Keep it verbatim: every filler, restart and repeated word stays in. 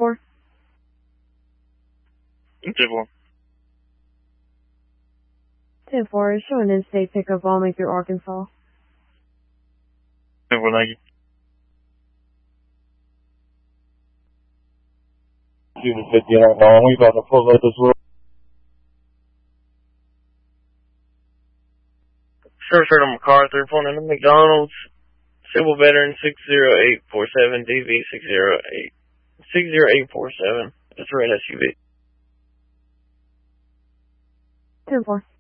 four. ten four. ten four, showing in-state pickup Walming through Arkansas. ten four, thank you. Cuba fifty out long. We about to pull up this road. Service right on MacArthur, pulling into McDonald's. Civil veteran six zero eight four seven, D V six zero eight six zero eight four seven. That's a red S U V. ten four.